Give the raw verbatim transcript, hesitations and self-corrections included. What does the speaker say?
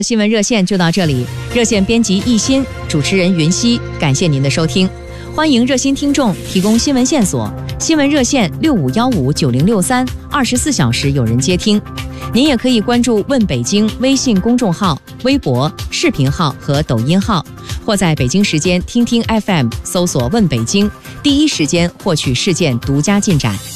新闻热线就到这里，热线编辑一心，主持人云溪，感谢您的收听。欢迎热心听众提供新闻线索，新闻热线六五幺五九零六三，二十四小时有人接听。您也可以关注问北京微信公众号、微博、视频号和抖音号，或在北京时间听听 F M 搜索问北京，第一时间获取事件独家进展。